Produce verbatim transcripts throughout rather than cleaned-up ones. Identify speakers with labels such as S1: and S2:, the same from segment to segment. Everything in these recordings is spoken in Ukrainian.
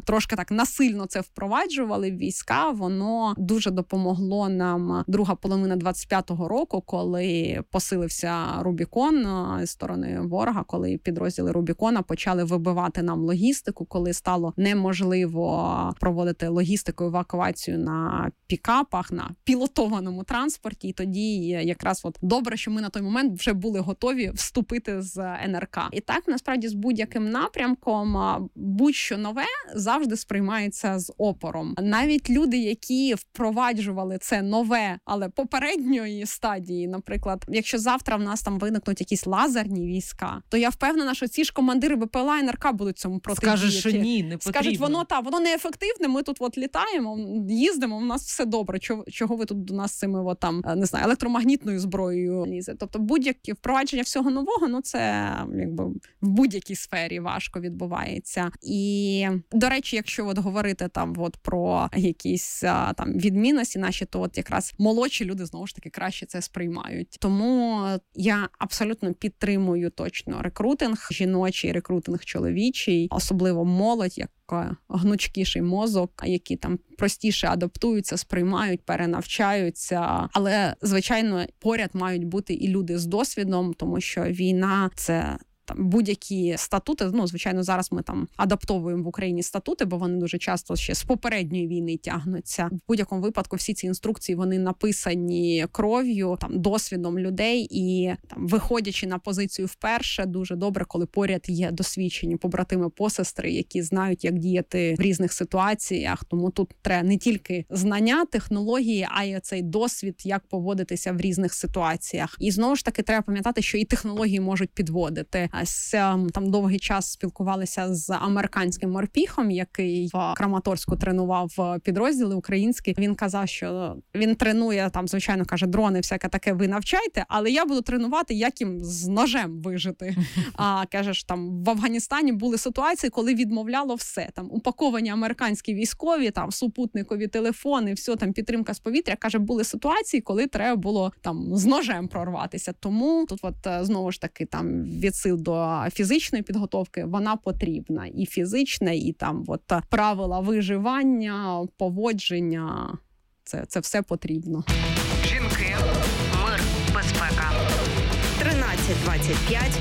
S1: трошки так насильно це впроваджували в війська, воно дуже допомогло нам друга половина двадцять п'ятого року, коли посилився Рубікон зі сторони ворога, коли підрозділи Рубікона почали вибивати нам логістику, коли стало неможливо проводити логістику, евакуацію на пікапах, на пілотованому транспорті. І тоді якраз от добре, що ми на той момент вже були готові вступити з ен ер ка. І так, насправді, з будь-яким напрямком будь-що нове завжди сприймається з опором. Навіть люди, які впроваджували це нове, але попередньої стадії, наприклад, якщо завтра в нас там виникнуть якісь лазерні війська, то я впевнена, що ці ж командири бе пе ел а ен ер ка будуть цьому протидіяти.
S2: Скажуть, що ні, не потрібно.
S1: Скажуть, воно та, воно неефективне, ми тут от літаємо, їздимо, у нас все добре. Чого, чого ви тут до нас з цими от, там, не знаю, електромагнітною зброєю лізе? Тобто будь-яке впровадження всього нового, ну це якби в будь-якій сфері важко відбувається. І, до речі, якщо от говорити там от про якісь там відмінності наші, то от якраз молодші люди знову ж таки краще це сприймають. Тому я абсолютно підтримую точно рекрутинг жіночий, рекрутинг чоловічий, особливо молодь, як гнучкіший мозок, які там простіше адаптуються, сприймають, перенавчаються. Але, звичайно, поряд мають бути і люди з досвідом, тому що війна – це там будь-які статути, ну, звичайно, зараз ми там адаптовуємо в Україні статути, бо вони дуже часто ще з попередньої війни тягнуться. В будь-якому випадку всі ці інструкції, вони написані кров'ю, там, досвідом людей і там, виходячи на позицію вперше, дуже добре, коли поряд є досвідчені побратими, посестри, які знають, як діяти в різних ситуаціях. Тому тут треба не тільки знання, технології, а й цей досвід, як поводитися в різних ситуаціях. І знову ж таки треба пам'ятати, що і технології можуть підводити. Там довгий час спілкувалися з американським морпіхом, який в Краматорську тренував підрозділи українські. Він казав, що він тренує, там, звичайно, каже, дрони, всяке таке, ви навчайте, але я буду тренувати, як їм з ножем вижити. А каже, що там в Афганістані були ситуації, коли відмовляло все. Там упаковані американські військові, там супутникові телефони, все, там підтримка з повітря. Каже, були ситуації, коли треба було там з ножем прорватися. Тому тут от знову ж таки там від сил до фізичної підготовки вона потрібна. І фізична, і там от правила виживання, поводження. Це, це все потрібно.
S3: Жінки, мир, безпека. тринадцять двадцять п'ять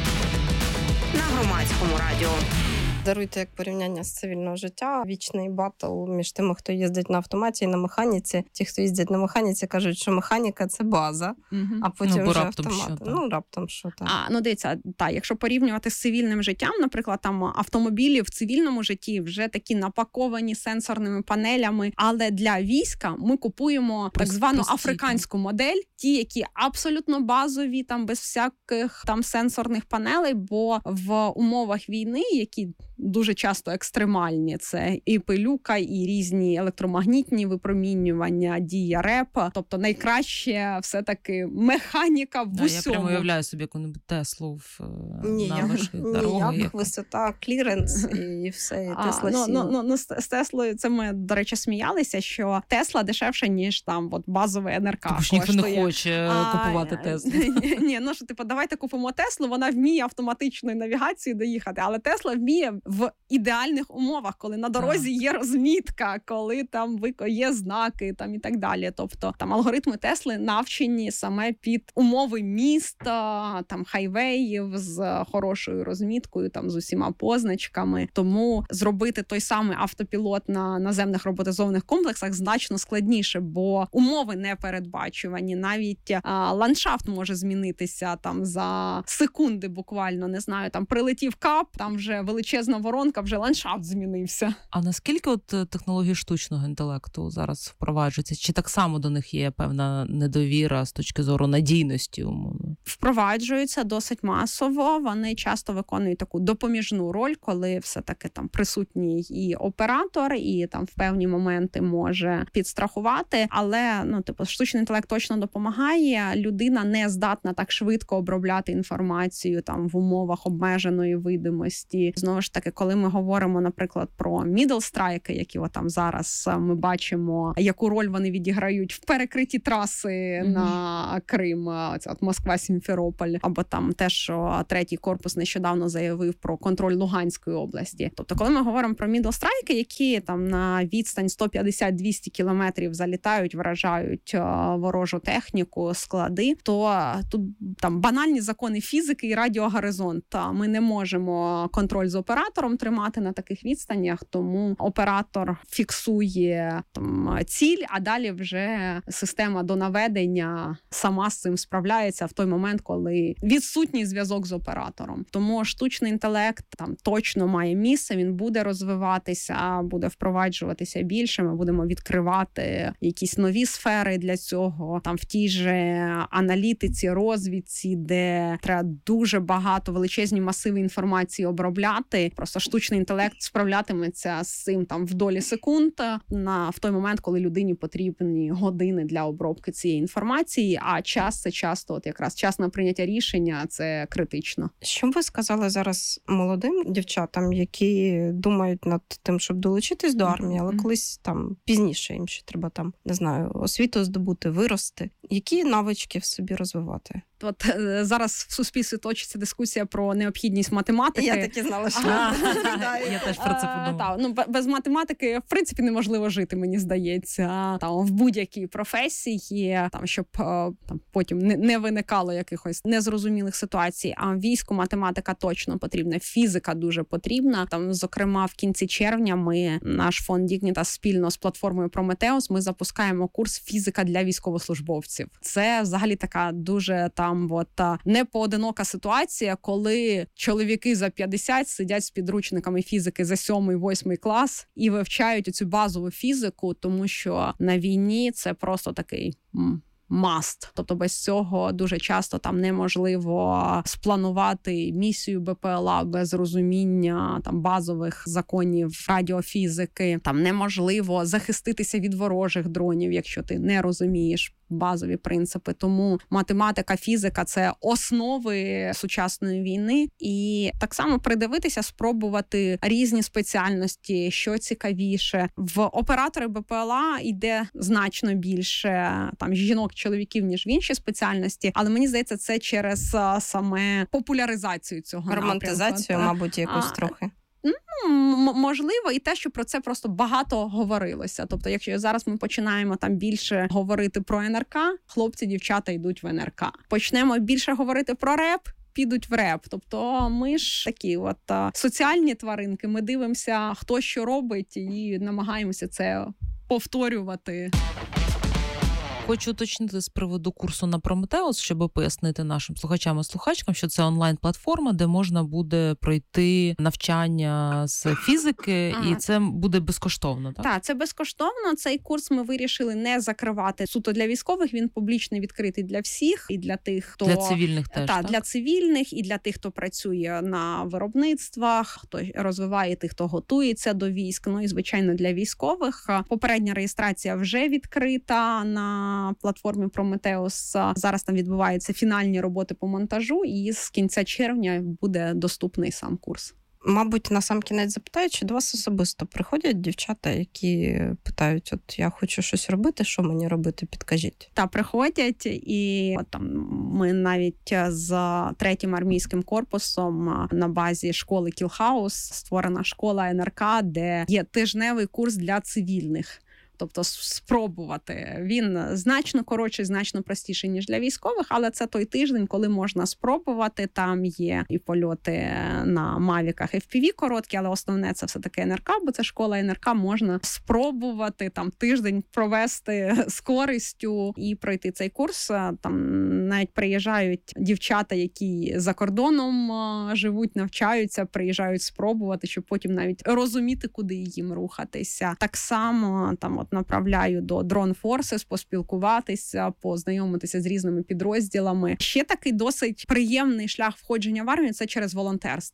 S3: на Громадському радіо.
S4: Даруйте як порівняння з цивільного життя. Вічний батл між тими, хто їздить на автоматі і на механіці. Ті, хто їздять на механіці, кажуть, що механіка – це база, угу. а потім
S2: ну,
S4: вже
S2: раптом
S4: автомат.
S2: Що,
S4: ну, раптом що там.
S1: А, ну, дивіться, так, якщо порівнювати з цивільним життям, наприклад, там автомобілі в цивільному житті вже такі напаковані сенсорними панелями, але для війська ми купуємо так звану африканську модель, ті, які абсолютно базові, там без всяких там сенсорних панелей, бо в умовах війни, які дуже часто екстремальні, це і пилюка, і різні електромагнітні випромінювання, дія РЕП. Тобто найкраще все-таки механіка в
S2: да,
S1: усьому.
S2: Я прямо уявляю собі яку-небудь Теслу в,
S4: ні,
S2: на вашій дорогі.
S4: Ніяк, висота, кліренс і все, і Тесла
S1: ну,
S4: сіла.
S1: ну, ну, ну, з Теслою, це ми, до речі, сміялися, що Тесла дешевша, ніж там от базовий ен ер ка.
S2: Тому що ніхто не хоче а, купувати Теслу.
S1: Ні, ну що, типу, давайте купимо Теслу, вона вміє автоматичною навігацією доїхати, але Тесла вміє в ідеальних умовах, коли на дорозі є розмітка, коли там є знаки там і так далі. Тобто там алгоритми Тесли навчені саме під умови міста, там хайвеїв з хорошою розміткою, там з усіма позначками. Тому зробити той самий автопілот на наземних роботизованих комплексах значно складніше, бо умови не передбачувані. Навіть а, ландшафт може змінитися там за секунди буквально, не знаю, там прилетів кап, там вже величезна воронка, вже ландшафт змінився.
S2: А наскільки от технології штучного інтелекту зараз впроваджуються? Чи так само до них є певна недовіра з точки зору надійності умовно?
S1: Впроваджуються досить масово. Вони часто виконують таку допоміжну роль, коли все-таки там присутній і оператор, і там в певні моменти може підстрахувати. Але, ну, типу, штучний інтелект точно допомагає. Людина не здатна так швидко обробляти інформацію там в умовах обмеженої видимості. Знову ж таки, таки, коли ми говоримо, наприклад, про middle strike, які от там зараз ми бачимо, яку роль вони відіграють в перекритті траси mm-hmm. на Крим, це от Москва-Сімферополь, або там те, що третій корпус нещодавно заявив про контроль Луганської області. Тобто, коли ми говоримо про middle strike, які там на відстань сто п'ятдесят - двісті кілометрів залітають, вражають ворожу техніку, склади, то тут там банальні закони фізики і радіогоризонт. Ми не можемо контроль з оператором тримати на таких відстанях, тому оператор фіксує там ціль, а далі вже система донаведення сама з цим справляється в той момент, коли відсутній зв'язок з оператором. Тому штучний інтелект там точно має місце, він буде розвиватися, буде впроваджуватися більше, ми будемо відкривати якісь нові сфери для цього, там в тій же аналітиці, розвідці, де треба дуже багато, величезні масиви інформації обробляти. Просто штучний інтелект справлятиметься з цим там в долі секунд на в той момент, коли людині потрібні години для обробки цієї інформації, а час це часто от якраз час на прийняття рішення, це критично.
S4: Що б ви сказали зараз молодим дівчатам, які думають над тим, щоб долучитись до армії, але колись там пізніше їм ще треба там, не знаю, освіту здобути, вирости. Які навички в собі розвивати?
S1: От зараз в суспільстві точиться дискусія про необхідність математики.
S4: Я так і знала, що
S2: я теж про це подумала.
S1: Ну, без математики, в принципі, неможливо жити, мені здається. Там в будь-якій професії, там щоб там потім не, не виникало якихось незрозумілих ситуацій. А в війську математика точно потрібна, фізика дуже потрібна. Там, зокрема, в кінці червня ми наш фонд Dignitas спільно з платформою Prometheus ми запускаємо курс фізика для військовослужбовців. Це взагалі така дуже та Там от непоодинока ситуація, коли чоловіки за п'ятдесят сидять з підручниками фізики за сьомий-восьмий клас і вивчають цю базову фізику, тому що на війні це просто такий must. Тобто без цього дуже часто там неможливо спланувати місію БПЛА без розуміння там базових законів радіофізики. Там неможливо захиститися від ворожих дронів, якщо ти не розумієш базові принципи. Тому математика, фізика – це основи сучасної війни. І так само придивитися, спробувати різні спеціальності, що цікавіше. В оператори БПЛА йде значно більше там жінок, чоловіків, ніж в інші спеціальності. Але мені здається, це через саме популяризацію цього напрямку.
S4: Романтизацію, мабуть, якось а, трохи.
S1: Ну, можливо, і те, що про це просто багато говорилося. Тобто, якщо зараз ми починаємо там більше говорити про ен ер ка, хлопці, дівчата йдуть в ен ер ка. Почнемо більше говорити про реп, підуть в реп. Тобто ми ж такі от соціальні тваринки, ми дивимося, хто що робить і намагаємося це повторювати.
S2: Хочу уточнити з приводу курсу на Prometheus, щоб пояснити нашим слухачам і слухачкам, що це онлайн-платформа, де можна буде пройти навчання з фізики, ага. і це буде безкоштовно, так?
S1: Так, це безкоштовно. Цей курс ми вирішили не закривати суто для військових, він публічно відкритий для всіх, і для тих, хто...
S2: Для цивільних теж,
S1: та,
S2: так?
S1: Для цивільних, і для тих, хто працює на виробництвах, хто розвиває, тих, хто готується до військ, ну і, звичайно, для військових. Попередня реєстрація вже відкрита на на платформі Prometheus. Зараз там відбуваються фінальні роботи по монтажу, і з кінця червня буде доступний сам курс.
S4: Мабуть, на сам кінець запитаю, чи до вас особисто приходять дівчата, які питають, от я хочу щось робити, що мені робити, підкажіть?
S1: Та, приходять, і от, там ми навіть з третім армійським корпусом на базі школи Кілхаус створена школа ен ер ка, де є тижневий курс для цивільних. Тобто спробувати. Він значно коротший, значно простіший, ніж для військових, але це той тиждень, коли можна спробувати. Там є і польоти на мавіках, еф пі ві короткі, але основне це все-таки ен ер ка, бо це школа ен ер ка, можна спробувати там тиждень провести з користю і пройти цей курс. Там навіть приїжджають дівчата, які за кордоном живуть, навчаються, приїжджають спробувати, щоб потім навіть розуміти, куди їм рухатися. Так само там от направляю до Drone Forces поспілкуватися, познайомитися з різними підрозділами. Ще такий досить приємний шлях входження в армію – це через волонтерство.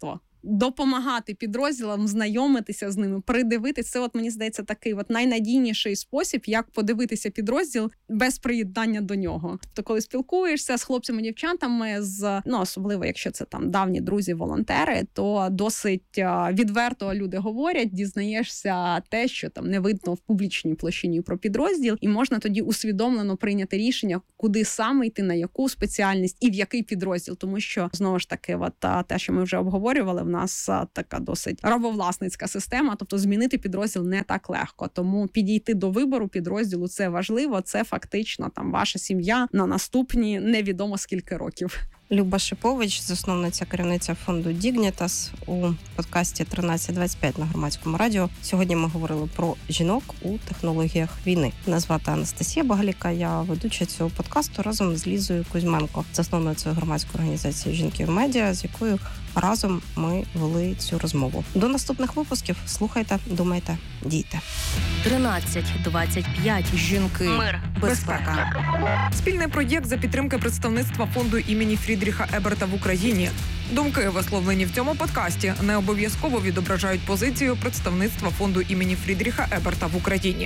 S1: допомагати підрозділам, знайомитися з ними, придивитися. Це, от, мені здається, такий от найнадійніший спосіб, як подивитися підрозділ без приєднання до нього. Тобто, коли спілкуєшся з хлопцями, дівчатами, з, ну, особливо, якщо це там давні друзі-волонтери, то досить відверто люди говорять, дізнаєшся те, що там не видно в публічній площині про підрозділ, і можна тоді усвідомлено прийняти рішення, куди саме йти, на яку спеціальність і в який підрозділ. Тому що, знову ж таки, от, те, що ми вже обговорювали, в нас така досить рабовласницька система, тобто змінити підрозділ не так легко. Тому підійти до вибору підрозділу – це важливо, це фактично там ваша сім'я на наступні невідомо скільки років.
S4: Люба Шипович, засновниця, керівниця фонду Dignitas, у подкасті тринадцять двадцять п'ять на Громадському радіо. Сьогодні ми говорили про жінок у технологіях війни. Мене звати Анастасія Багаліка, я ведуча цього подкасту разом з Лізою Кузьменко, засновницею громадської організації «Жінки в медіа», з якою разом ми вели цю розмову. До наступних випусків слухайте, думайте, дійте.
S3: тринадцять двадцять п'ять. Жінки. Мир. Безпека.
S5: Спільний проєкт за підтримки представництва фонду імені Фрідріха Еберта в Україні. Думки, висловлені в цьому подкасті, не обов'язково відображають позицію представництва фонду імені Фрідріха Еберта в Україні.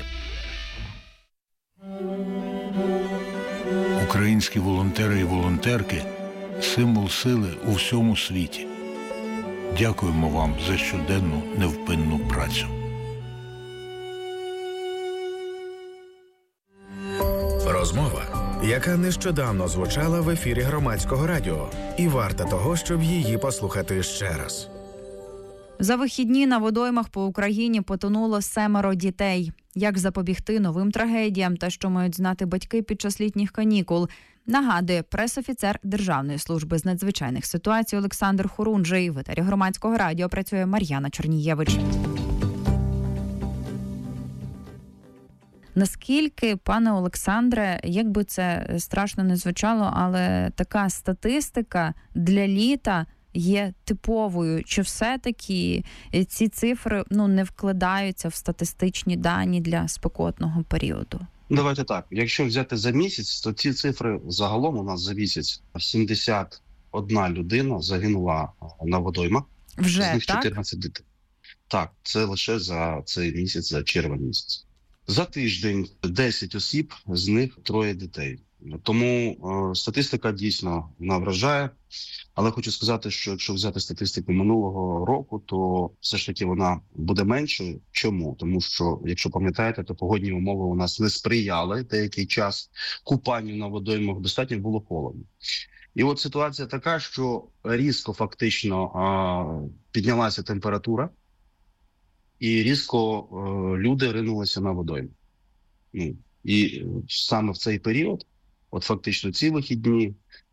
S6: Українські волонтери і волонтерки – символ сили у всьому світі. Дякуємо вам за щоденну невпинну працю.
S7: Розмова, яка нещодавно звучала в ефірі Громадського радіо, і варта того, щоб її послухати ще раз.
S8: За вихідні на водоймах по Україні потонуло семеро дітей. Як запобігти новим трагедіям та що мають знати батьки під час літніх канікул, нагадує пресофіцер Державної служби з надзвичайних ситуацій Олександр Хорунжий. В етері Громадського радіо працює Мар'яна Чернієвич. Наскільки, пане Олександре, як би це страшно не звучало, але така статистика для літа є типовою? Чи все-таки ці цифри ну, не вкладаються в статистичні дані для спекотного періоду?
S9: Давайте так. Якщо взяти за місяць, то ці цифри загалом у нас за місяць сімдесят одна людина загинула на водоймах.
S8: Вже,
S9: з них
S8: так?
S9: чотирнадцять дітей. Так, це лише за цей місяць, за червень місяць. За тиждень десять осіб, з них троє дітей. Тому е, статистика дійсно вона вражає. Але хочу сказати, що якщо взяти статистику минулого року, то все ж таки вона буде меншою. Чому? Тому що, якщо пам'ятаєте, то погодні умови у нас не сприяли деякий час купанню на водоймах, достатньо було холодно. І от ситуація така, що різко фактично е, піднялася температура, і різко е, люди ринулися на водойми. Ну, і саме в цей період, от фактично ці вихідні,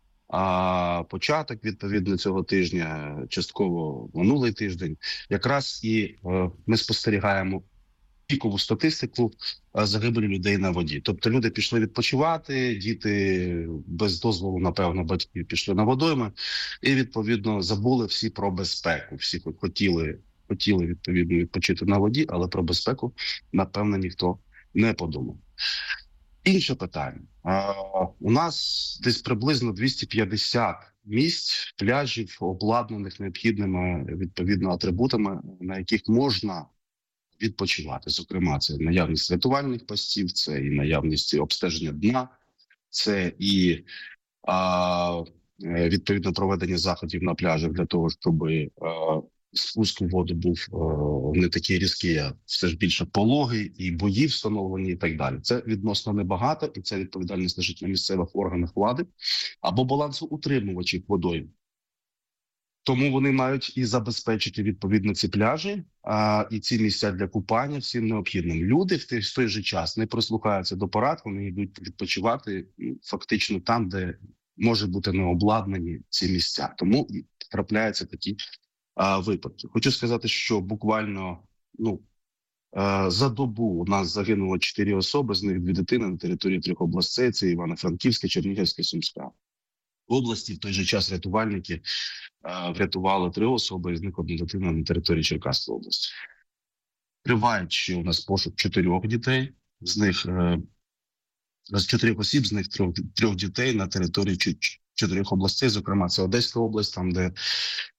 S9: а початок, відповідно, цього тижня, частково минулий тиждень, якраз і е, ми спостерігаємо пікову статистику е, загибелі людей на воді. Тобто люди пішли відпочивати, діти без дозволу, напевно, батьків пішли на водойми і, відповідно, забули всі про безпеку. Всі хотіли, хотіли відповідно, відпочити на воді, але про безпеку, напевно, ніхто не подумав. Інше питання. У нас десь приблизно двісті п'ятдесят місць, пляжів, обладнаних необхідними, відповідно, атрибутами, на яких можна відпочивати. Зокрема, це наявність рятувальних постів, це і наявність обстеження дна, це і а, відповідно проведення заходів на пляжах для того, щоб а, спуск у воду був о, не такий різкий, а все ж більше пологий, і бої встановлені, і так далі. Це відносно небагато, і це відповідальність лежить на місцевих органах влади або балансоутримувачів водойм. Тому вони мають і забезпечити відповідно ці пляжі, а, і ці місця для купання всім необхідним. Люди в той, в той же час не прислухаються до порад, вони йдуть відпочивати фактично там, де може бути не обладнані ці місця. Тому і трапляються такі а, випадки. Хочу сказати, що буквально ну, а, за добу у нас загинуло чотири особи, з них дві дитини на території трьох областей, це Івано-Франківська, Чернігівська, Сумська. В області в той же час рятувальники а, врятували три особи, з них одна дитина на території Черкаської області. Триває ще у нас пошук чотирьох дітей, з них е, з чотирьох осіб, з них трьох, трьох дітей на території чотирьох областей, зокрема це Одеська область, там де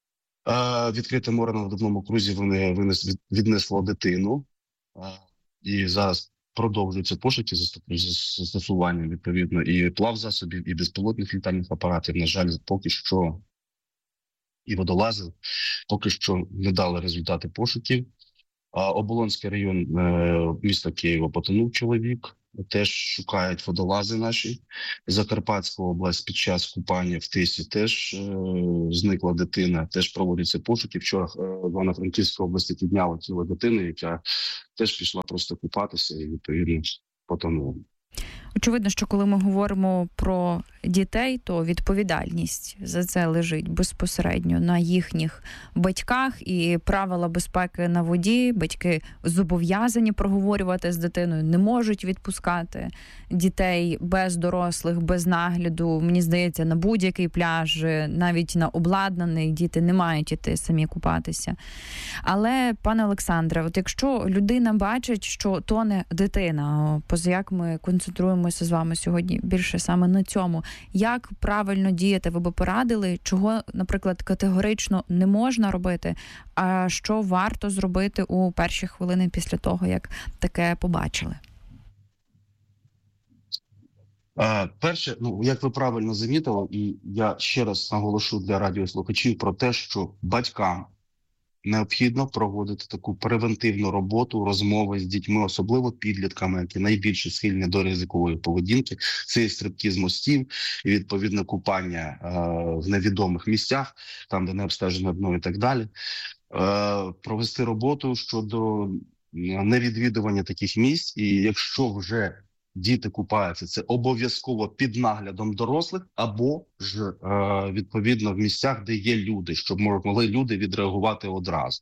S9: Відкрите море на Видовному крузі вони винес, віднесло дитину. І зараз продовжуються пошуки з застосуванням, відповідно, і плавзасобів, і безпілотних літальних апаратів. На жаль, поки що і водолази поки що не дали результати пошуків. Оболонський район міста Києва потонув чоловік. Теж шукають водолази наші. Закарпатська область під час купання в Тисі теж е, зникла дитина, теж проводяться пошуки. Вчора е, в Івано-Франківській області підняла тіло дитини, яка теж пішла просто купатися і, відповідно, потонула.
S8: Очевидно, що коли ми говоримо про дітей, то відповідальність за це лежить безпосередньо на їхніх батьках, і правила безпеки на воді батьки зобов'язані проговорювати з дитиною, не можуть відпускати дітей без дорослих, без нагляду. Мені здається, на будь-який пляж, навіть на обладнаний, діти не мають іти самі купатися. Але, пане Олександре, от якщо людина бачить, що тоне дитина, поза як ми концентруємося з вами сьогодні більше саме на цьому, як правильно діяти, ви би порадили, чого, наприклад, категорично не можна робити, а що варто зробити у перші хвилини після того, як таке побачили?
S9: А, перше, ну, як ви правильно замітили, і я ще раз наголошу для радіослухачів про те, що батькам необхідно проводити таку превентивну роботу, розмови з дітьми, особливо підлітками, які найбільше схильні до ризикової поведінки. Це і стрибки з мостів, і відповідне купання е, в невідомих місцях, там, де не обстежено дно і так далі. Е, провести роботу щодо невідвідування таких місць, і якщо вже діти купаються, це обов'язково під наглядом дорослих або ж е, відповідно в місцях, де є люди, щоб могли люди відреагувати одразу.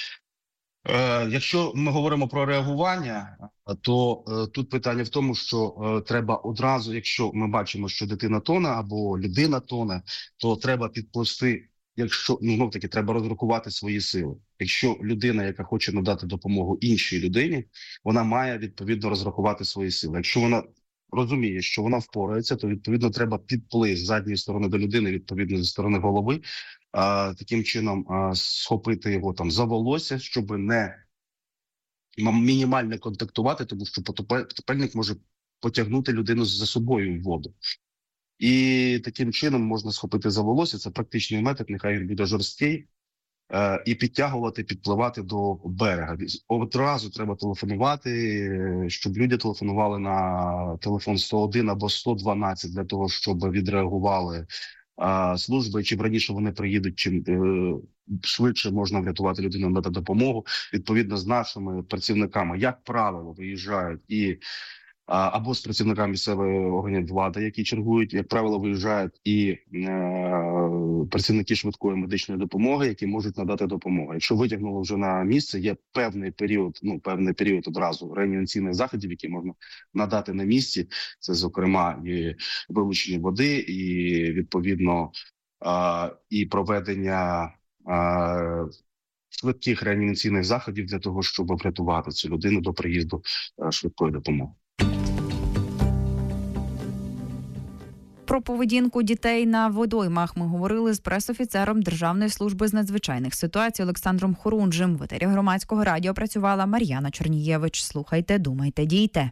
S9: Е, якщо ми говоримо про реагування, то е, тут питання в тому, що е, треба одразу, якщо ми бачимо, що дитина тоне або людина тоне, то треба підплисти. Якщо, ну, знов таки, треба розрахувати свої сили. Якщо людина, яка хоче надати допомогу іншій людині, вона має, відповідно, розрахувати свої сили. Якщо вона розуміє, що вона впорається, то, відповідно, треба підплив з задньої сторони до людини, відповідно, зі сторони голови, а, таким чином а, схопити його там за волосся, щоб не мінімально контактувати, тому що потопельник може потягнути людину за собою в воду. І таким чином можна схопити за волосся, це практичний метод, нехай він буде жорсткий, е, і підтягувати, підпливати до берега. Одразу треба телефонувати, щоб люди телефонували на телефон сто один або сто дванадцять для того, щоб відреагували е, служби. Чим раніше вони приїдуть, чим е, швидше можна врятувати людину, надати допомогу. Відповідно з нашими працівниками, як правило, виїжджають і або з працівниками місцевої органів влади, які чергують, як правило, виїжджають і е, працівники швидкої медичної допомоги, які можуть надати допомогу. Якщо витягнули вже на місце, є певний період, ну певний період одразу реанімаційних заходів, які можна надати на місці. Це, зокрема, і вилучення води, і відповідно е, і проведення е, швидких реанімаційних заходів для того, щоб врятувати цю людину до приїзду е, швидкої допомоги.
S8: Про поведінку дітей на водоймах ми говорили з пресофіцером Державної служби з надзвичайних ситуацій Олександром Хорунжем. В етері Громадського радіо працювала Мар'яна Чернієвич. Слухайте, думайте, дійте.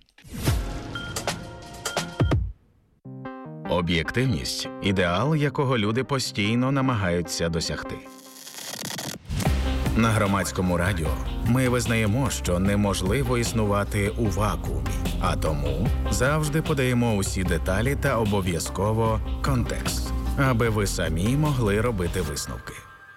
S7: Об'єктивність – ідеал, якого люди постійно намагаються досягти. На Громадському радіо ми визнаємо, що неможливо існувати у вакуумі, а тому завжди подаємо усі деталі та обов'язково контекст, аби ви самі могли робити висновки.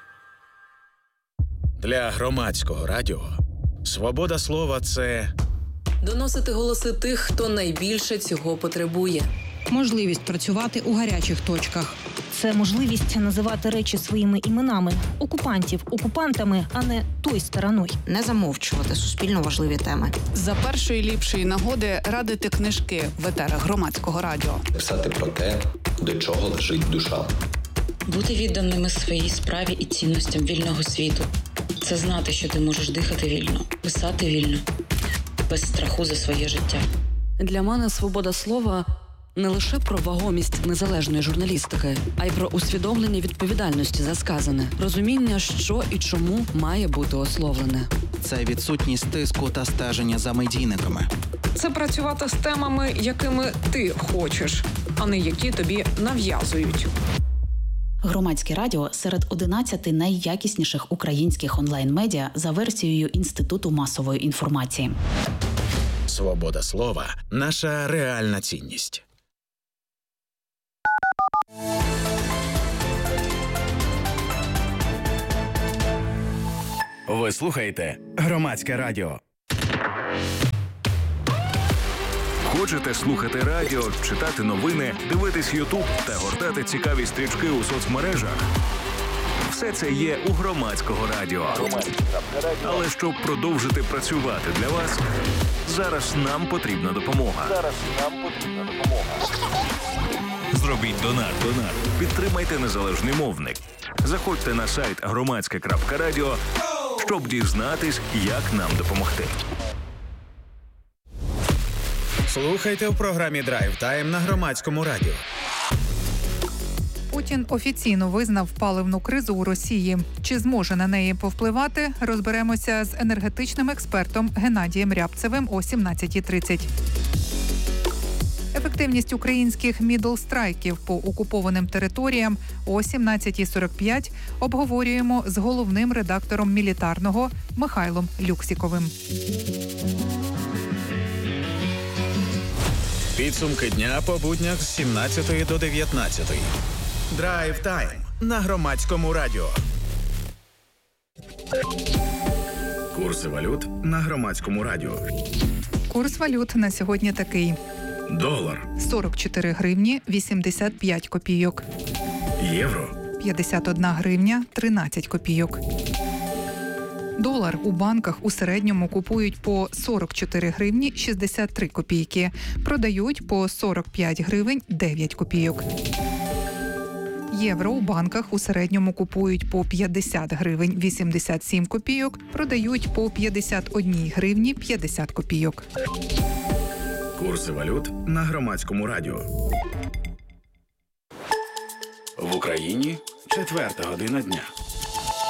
S7: Для Громадського радіо свобода слова – це
S10: доносити голоси тих, хто найбільше цього потребує.
S11: Можливість працювати у гарячих точках.
S12: Це можливість називати речі своїми іменами. Окупантів окупантами, а не той стороною.
S13: Не замовчувати суспільно важливі теми.
S11: За першої ліпшої нагоди радити книжки в етерах Громадського радіо.
S14: Писати про те, до чого лежить душа.
S15: Бути відданими своїй справі і цінностям вільного світу. Це знати, що ти можеш дихати вільно, писати вільно, без страху за своє життя.
S10: Для мене свобода слова –
S16: не лише про вагомість незалежної журналістики, а й про усвідомлення відповідальності за сказане, розуміння, що і чому має бути ословлене.
S17: Це відсутність тиску та стеження за медійниками.
S5: Це працювати з темами, якими ти хочеш, а не які тобі нав'язують.
S18: Громадське радіо серед одинадцяти найякісніших українських онлайн-медіа за версією Інституту масової інформації.
S7: Свобода слова – наша реальна цінність.
S19: Ви слухаєте Громадське радіо.
S20: Хочете слухати радіо, читати новини, дивитись Ютуб та гортати цікаві стрічки у соцмережах? Все це є у Громадського радіо. Але щоб продовжити працювати для вас, зараз нам потрібна допомога. Зараз нам потрібна допомога. Зробіть донат. Донат. Підтримайте незалежний мовник. Заходьте на сайт громадське крапка радіо, щоб дізнатись, як нам допомогти.
S7: Слухайте в програмі «Драйв Тайм» на Громадському радіо.
S21: Путін офіційно визнав паливну кризу у Росії. Чи зможе на неї повпливати, розберемося з енергетичним експертом Геннадієм Рябцевим о сімнадцятій тридцять. Ефективність українських мідл-страйків по окупованим територіям о сімнадцятій сорок п'ять обговорюємо з головним редактором «Мілітарного» Михайлом Люксіковим.
S7: Підсумки дня по буднях з сімнадцятої до дев'ятнадцятої. Драйв Тайм на Громадському радіо. Курси валют на Громадському радіо.
S21: Курс валют на сьогодні такий.
S7: Долар
S21: сорок чотири гривні вісімдесят п'ять копійок.
S7: Євро
S21: п'ятдесят одна гривня тринадцять копійок. Долар у банках у середньому купують по сорок чотири гривні шістдесят три копійки, продають по сорок п'ять гривень дев'ять копійок. Євро у банках у середньому купують по п'ятдесят гривень вісімдесят сім копійок, продають по п'ятдесят одна гривні п'ятдесят копійок.
S7: Курси валют на Громадському радіо. В Україні четверта година дня.